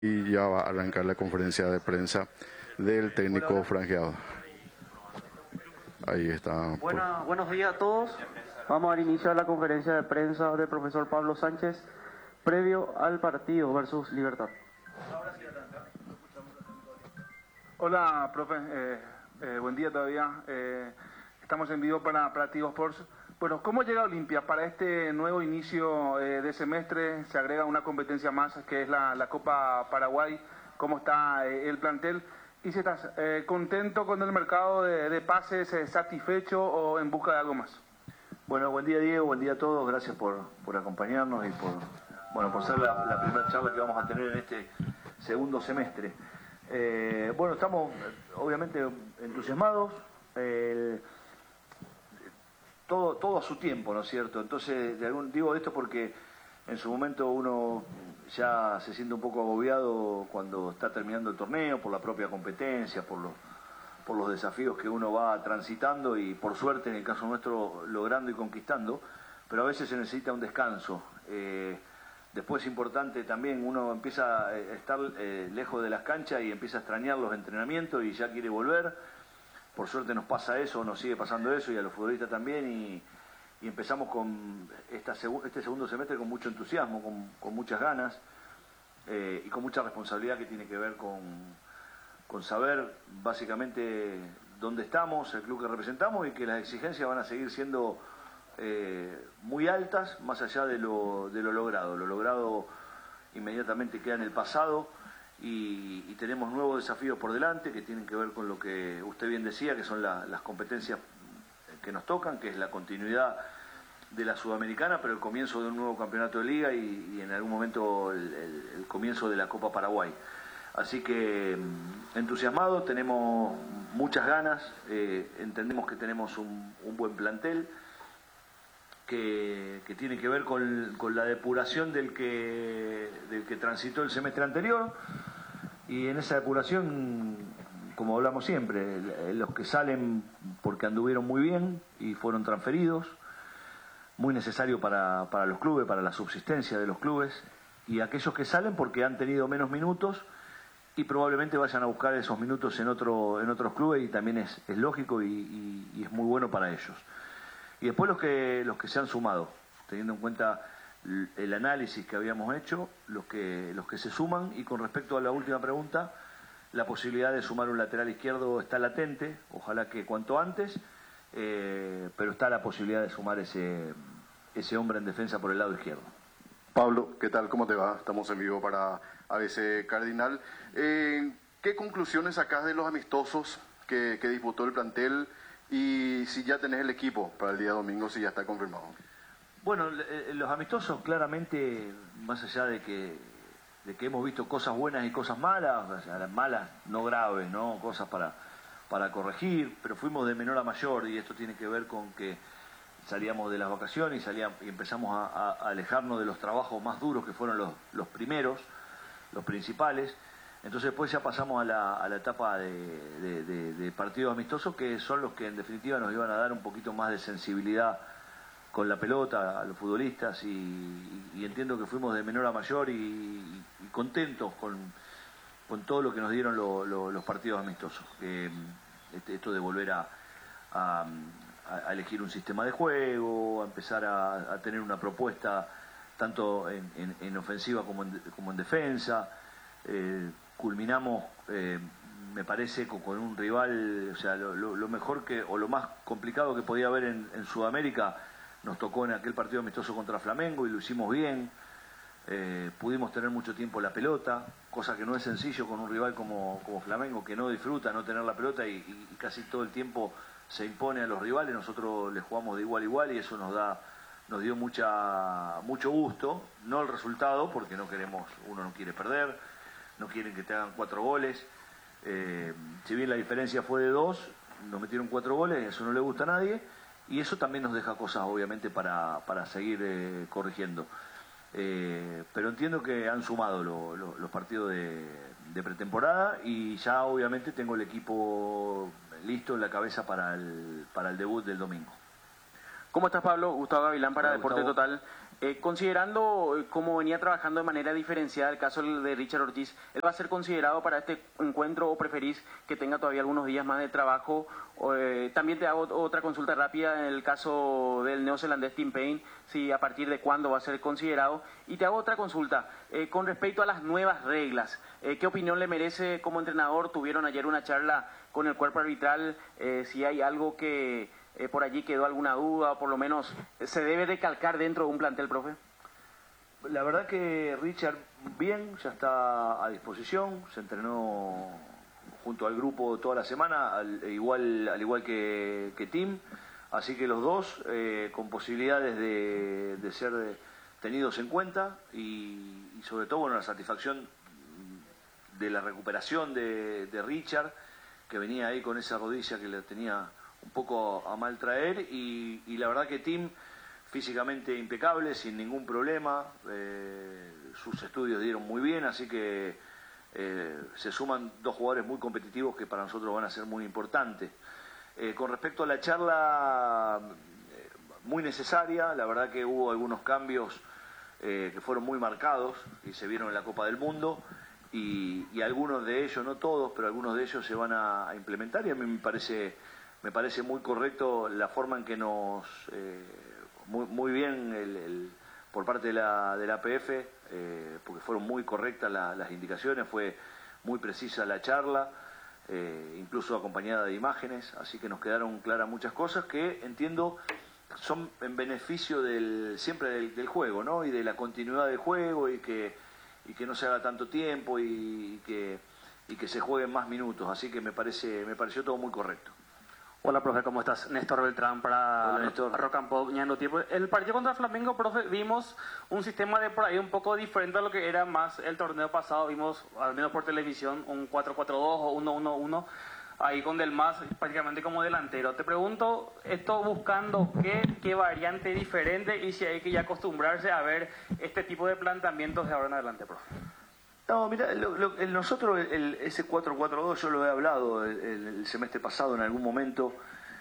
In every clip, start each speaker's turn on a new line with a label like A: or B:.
A: Y ya va a arrancar la conferencia de prensa del técnico franjeado. Ahí está.
B: Buenos días a todos. Vamos a dar inicio a la conferencia de prensa del profesor Pablo Sánchez previo al partido versus Libertad.
C: Hola, profe. Buen día todavía. Estamos en vivo para Tigo Sports. Bueno, ¿cómo llega Olimpia? Para este nuevo inicio de semestre se agrega una competencia más que es la Copa Paraguay. ¿Cómo está el plantel? ¿Y si estás contento con el mercado de pases, satisfecho o en busca de algo más?
D: Bueno, buen día Diego, buen día a todos. Gracias por acompañarnos y por ser la primera charla que vamos a tener en este segundo semestre. Bueno, estamos obviamente entusiasmados. Todo a su tiempo, ¿no es cierto? Entonces, digo esto porque en su momento uno ya se siente un poco agobiado cuando está terminando el torneo, por la propia competencia, por los desafíos que uno va transitando y por suerte, en el caso nuestro, logrando y conquistando, pero a veces se necesita un descanso. Después es importante también, uno empieza a estar lejos de las canchas y empieza a extrañar los entrenamientos y ya quiere volver. Por suerte nos pasa eso, nos sigue pasando eso y a los futbolistas también y empezamos con este segundo semestre con mucho entusiasmo, con muchas ganas y con mucha responsabilidad que tiene que ver con saber básicamente dónde estamos, el club que representamos y que las exigencias van a seguir siendo muy altas más allá de lo logrado. Lo logrado inmediatamente queda en el pasado. Y tenemos nuevos desafíos por delante que tienen que ver con lo que usted bien decía, que son las competencias que nos tocan, que es la continuidad de la Sudamericana, pero el comienzo de un nuevo campeonato de liga y en algún momento el comienzo de la Copa Paraguay. Así que entusiasmados, tenemos muchas ganas, entendemos que tenemos un buen plantel, que tiene que ver con la depuración del que transitó el semestre anterior, y en esa depuración, como hablamos siempre, los que salen porque anduvieron muy bien y fueron transferidos, muy necesario para los clubes, para la subsistencia de los clubes, y aquellos que salen porque han tenido menos minutos y probablemente vayan a buscar esos minutos en otros clubes, y también es lógico y es muy bueno para ellos. Y después los que se han sumado, teniendo en cuenta el análisis que habíamos hecho, los que se suman. Y con respecto a la última pregunta, la posibilidad de sumar un lateral izquierdo está latente, ojalá que cuanto antes, pero está la posibilidad de sumar ese hombre en defensa por el lado izquierdo.
A: Pablo, ¿qué tal? ¿Cómo te va? Estamos en vivo para ABC Cardinal. ¿Qué conclusiones sacás de los amistosos que disputó el plantel? Y si ya tenés el equipo para el día domingo, si ya está confirmado.
D: Bueno, los amistosos claramente, más allá de que hemos visto cosas buenas y cosas malas, o sea, las malas no graves, ¿no? Cosas para corregir, pero fuimos de menor a mayor, y esto tiene que ver con que salíamos de las vacaciones y empezamos a alejarnos de los trabajos más duros, que fueron los primeros, los principales. Entonces después ya pasamos a la etapa de partidos amistosos, que son los que en definitiva nos iban a dar un poquito más de sensibilidad con la pelota a los futbolistas, y entiendo que fuimos de menor a mayor y contentos con todo lo que nos dieron los partidos amistosos. Esto de volver a elegir un sistema de juego, a empezar a tener una propuesta tanto en ofensiva como en defensa. Culminamos, me parece, con un rival, o sea, lo mejor o lo más complicado que podía haber en Sudamérica nos tocó en aquel partido amistoso contra Flamengo, y lo hicimos bien. Pudimos tener mucho tiempo la pelota, cosa que no es sencillo con un rival como Flamengo, que no disfruta no tener la pelota y casi todo el tiempo se impone a los rivales. Nosotros les jugamos de igual a igual y eso nos dio mucho gusto, no el resultado, porque uno no quiere perder, no quieren que te hagan 4 goles. Si bien la diferencia fue de 2, nos metieron 4 goles, eso no le gusta a nadie, y eso también nos deja cosas obviamente para seguir corrigiendo. Pero entiendo que han sumado los partidos de pretemporada, y ya obviamente tengo el equipo listo en la cabeza para el debut del domingo.
B: ¿Cómo estás, Pablo? Gustavo Gavilán para
D: Hola,
B: Deporte
D: Gustavo.
B: Total. Considerando cómo venía trabajando de manera diferenciada el caso de Richard Ortiz, ¿él va a ser considerado para este encuentro o preferís que tenga todavía algunos días más de trabajo? También te hago otra consulta rápida en el caso del neozelandés Tim Payne, si a partir de cuándo va a ser considerado. Y te hago otra consulta con respecto a las nuevas reglas. ¿Qué opinión le merece como entrenador? Tuvieron ayer una charla con el cuerpo arbitral, si hay algo que por allí quedó alguna duda, o por lo menos se debe de calcar dentro de un plantel, profe.
D: La verdad que Richard bien, ya está a disposición, se entrenó junto al grupo toda la semana, al igual que Tim, así que los dos con posibilidades de ser tenidos en cuenta y sobre todo bueno, la satisfacción de la recuperación de Richard, que venía ahí con esa rodilla que le tenía un poco a mal traer y la verdad que Tim físicamente impecable, sin ningún problema, sus estudios dieron muy bien, así que se suman dos jugadores muy competitivos que para nosotros van a ser muy importantes. Con respecto a la charla, muy necesaria, la verdad que hubo algunos cambios que fueron muy marcados y se vieron en la Copa del Mundo y algunos de ellos, no todos, pero algunos de ellos se van a implementar y a mí me parece muy correcto la forma en que nos... muy bien por parte de la APF, porque fueron muy correctas las indicaciones, fue muy precisa la charla, incluso acompañada de imágenes, así que nos quedaron claras muchas cosas que entiendo son en beneficio siempre del juego, ¿no? Y de la continuidad del juego y que no se haga tanto tiempo y que se jueguen más minutos, así que me pareció todo muy correcto.
B: Hola, profe, ¿cómo estás? Néstor Beltrán para Rock and Pop, Ñando Tiempo. El partido contra Flamengo, profe, vimos un sistema de por ahí un poco diferente a lo que era más el torneo pasado. Vimos, al menos por televisión, un 4-4-2 o 1-1-1, ahí con Del Mas prácticamente como delantero. Te pregunto, esto buscando qué variante diferente y si hay que ya acostumbrarse a ver este tipo de planteamientos de ahora en adelante, profe.
D: No, mira, nosotros ese 4-4-2 yo lo he hablado el semestre pasado en algún momento,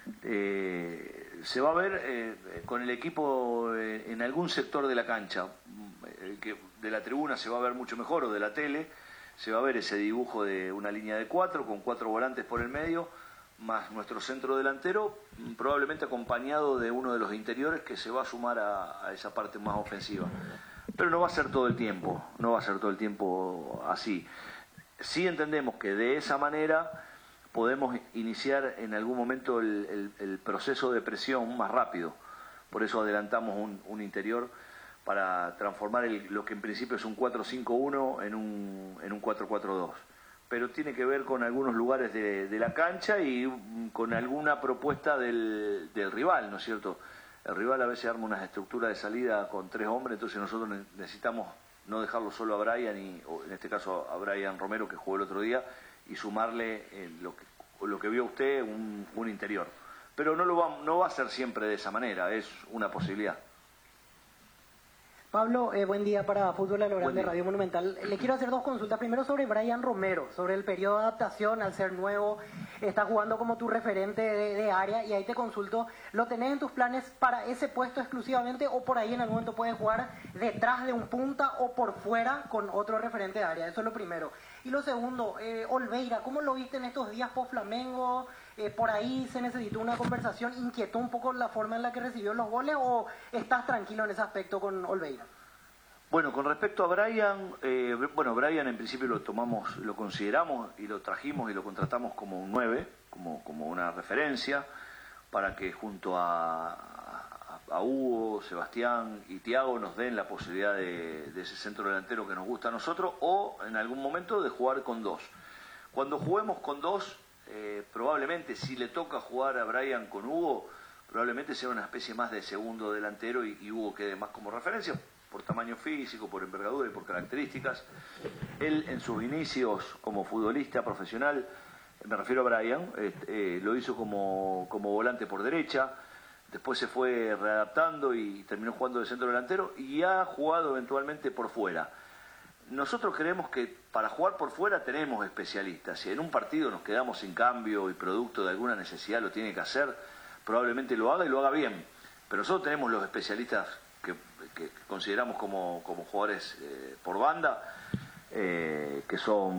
D: se va a ver con el equipo en algún sector de la cancha, que de la tribuna se va a ver mucho mejor o de la tele, se va a ver ese dibujo de una línea de 4 con 4 volantes por el medio, más nuestro centro delantero, probablemente acompañado de uno de los interiores que se va a sumar a esa parte más ofensiva. Pero no va a ser todo el tiempo, no va a ser todo el tiempo así. Sí entendemos que de esa manera podemos iniciar en algún momento el proceso de presión más rápido. Por eso adelantamos un interior para transformar lo que en principio es un 4-5-1 en un 4-4-2. Pero tiene que ver con algunos lugares de la cancha y con alguna propuesta del rival, ¿no es cierto? El rival a veces arma unas estructuras de salida con 3 hombres, entonces nosotros necesitamos no dejarlo solo a Brian, o en este caso a Brian Romero, que jugó el otro día, y sumarle lo que vio usted, un interior. Pero no va a ser siempre de esa manera, es una posibilidad.
E: Pablo, buen día para Fútbol a lo Grande, Radio Monumental. Le quiero hacer 2 consultas. Primero sobre Brian Romero, sobre el periodo de adaptación al ser nuevo. Está jugando como tu referente de área y ahí te consulto, ¿lo tenés en tus planes para ese puesto exclusivamente o por ahí en algún momento puedes jugar detrás de un punta o por fuera con otro referente de área? Eso es lo primero. Y lo segundo, Olveira, ¿cómo lo viste en estos días post Flamengo? ¿Por ahí se necesitó una conversación? ¿Inquietó un poco la forma en la que recibió los goles o estás tranquilo en ese aspecto con Olveira?
D: Bueno, con respecto a Brian, Brian en principio lo consideramos y lo trajimos y lo contratamos como un 9, como una referencia, para que junto a Hugo, Sebastián y Thiago nos den la posibilidad de ese centro delantero que nos gusta a nosotros, o en algún momento de jugar con 2. Cuando juguemos con 2, probablemente si le toca jugar a Brian con Hugo, probablemente sea una especie más de segundo delantero y Hugo quede más como referencia, por tamaño físico, por envergadura y por características. Él en sus inicios como futbolista profesional, me refiero a Brian, lo hizo como volante por derecha, después se fue readaptando y terminó jugando de centro delantero y ha jugado eventualmente por fuera. Nosotros creemos que para jugar por fuera tenemos especialistas. Si en un partido nos quedamos sin cambio y producto de alguna necesidad lo tiene que hacer, probablemente lo haga y lo haga bien. Pero nosotros tenemos los especialistas que que consideramos como jugadores por banda, que son